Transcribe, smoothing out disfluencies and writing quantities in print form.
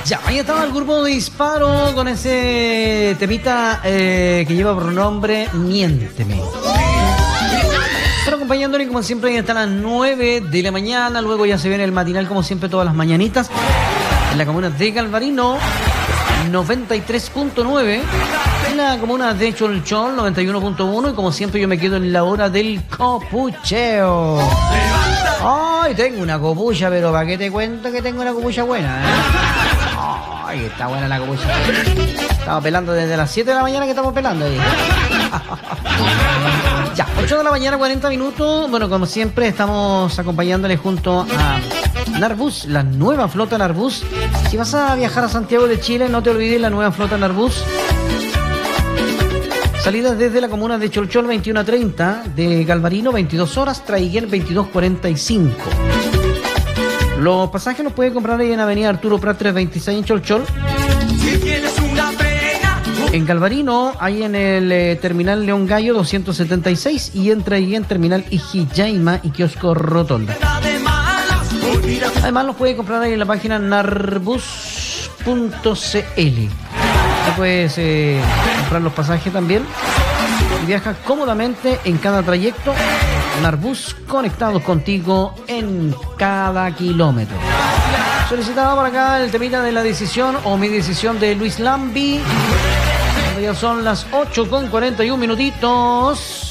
Ya, ahí estaba el grupo de Disparo con ese temita que lleva por nombre Miénteme. Pero acompañándole como siempre hasta las 9 de la mañana. Luego ya se viene el matinal como siempre todas las mañanitas en la comuna de Galvarino 93.9, en la comuna de Cholchol 91.1 y como siempre yo me quedo en la hora del copucheo. Ay, tengo una copucha, pero ¿para qué te cuento que tengo una copucha buena? Ay, está buena la copucha. Estamos pelando desde las 7 de la mañana que estamos pelando ahí. Ya, 8 de la mañana, 40 minutos. Bueno, como siempre, estamos acompañándole junto a Narbus, la nueva flota Narbus. Si vas a viajar a Santiago de Chile, no te olvides la nueva flota Narbus. Salidas desde la comuna de Cholchol 21:30, de Galvarino 22 horas, Traiguén 22:45. Los pasajes los puedes comprar ahí en Avenida Arturo Prat 326 en Cholchol. Si tienes una pena. En Galvarino, hay en el terminal León Gallo 276 y en Traiguén terminal Ijiyaima y kiosco Rotonda. Además los puedes comprar ahí en la página narbus.cl. Puedes comprar los pasajes también y viajas cómodamente en cada trayecto. Narbus, conectados contigo en cada kilómetro. Solicitaba por acá el temita de la decisión o mi decisión de Luis Lambi. Ya son las 8:41 minutitos.